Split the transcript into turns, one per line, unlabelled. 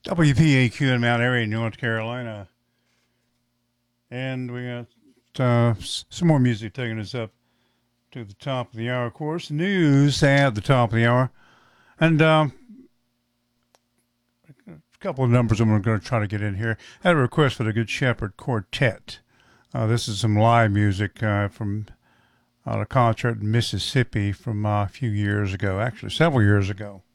WPAQ in Mount Airy, North Carolina. And we got some more music taking us up to the top of the hour. Of course, news at the top of the hour. And a couple of numbers I'm going to try to get in here. I had a request for the Good Shepherd Quartet. This is some live music from a concert in Mississippi from a few years ago, actually several years ago.